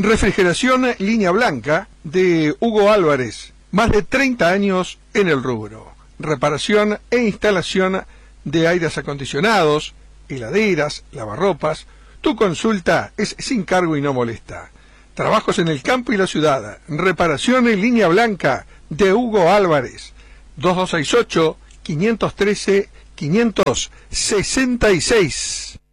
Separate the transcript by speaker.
Speaker 1: Refrigeración Línea Blanca de Hugo Álvarez, más de 30 años en el rubro. Reparación e instalación de aires acondicionados, heladeras, lavarropas. Tu consulta es sin cargo y no molesta. Trabajos en el campo y la ciudad. Reparación en Línea Blanca de Hugo Álvarez. 2268-513-566.